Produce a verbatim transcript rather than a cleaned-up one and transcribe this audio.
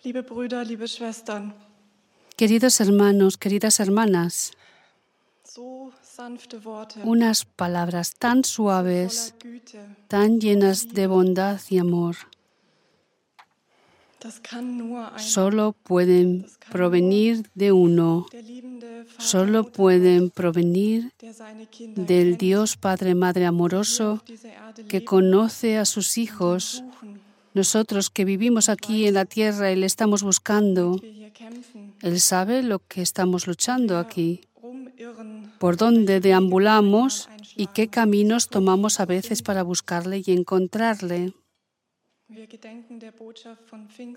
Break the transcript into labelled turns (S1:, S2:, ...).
S1: Liebe Brüder, liebe Schwestern,
S2: Queridos hermanos, queridas hermanas,
S1: so sanfte Worte,
S2: unas palabras tan
S1: so
S2: suaves,
S1: voller Güte,
S2: tan
S1: so
S2: llenas
S1: Liebe,
S2: de bondad y amor,
S1: das kann nur einer,
S2: solo pueden
S1: das kann
S2: provenir de uno,
S1: nur der liebende Vater,
S2: solo
S1: Mutter
S2: pueden
S1: Gott,
S2: provenir
S1: der seine Kinder
S2: del
S1: kennt,
S2: Dios Padre Madre
S1: die hier
S2: amoroso
S1: auf dieser Erde
S2: que
S1: leben
S2: conoce a sus
S1: und ihn
S2: hijos.
S1: suchen,
S2: Nosotros que vivimos aquí en la tierra y le estamos buscando,
S1: womit wir hier kämpfen,
S2: Él sabe lo que estamos
S1: wo
S2: luchando
S1: wir
S2: aquí,
S1: rumirren,
S2: por
S1: welche
S2: dónde
S1: Wege wir
S2: deambulamos
S1: manchmal
S2: y qué
S1: einschlagen, um ihn
S2: caminos
S1: zu
S2: tomamos a
S1: finden, zu
S2: veces
S1: finden.
S2: para buscarle y encontrarle.
S1: Wir gedenken der Botschaft von Pfingsten.